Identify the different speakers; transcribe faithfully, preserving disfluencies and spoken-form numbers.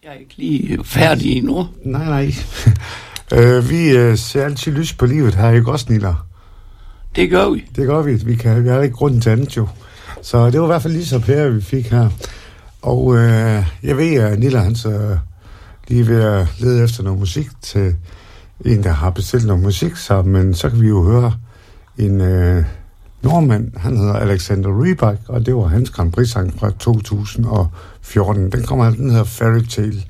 Speaker 1: Jeg er ikke lige færdig endnu.
Speaker 2: Nej, nej. øh, vi øh, ser altid lys på livet her, ikke også, Nilla?
Speaker 1: Det gør vi.
Speaker 2: Det gør vi. Vi, kan, vi har ikke grunden til andet, jo. Så det var i hvert fald lige så pære, vi fik her. Og øh, jeg ved, at Nilla, han så lige ved at lede efter noget musik til en, der har bestilt noget musik, så, men så kan vi jo høre en øh, nordmand, han hedder Alexander Rybak, og det var hans Grand Prix-sang fra to tusind og fjorten. Den kommer, den hedder Fairy Tale.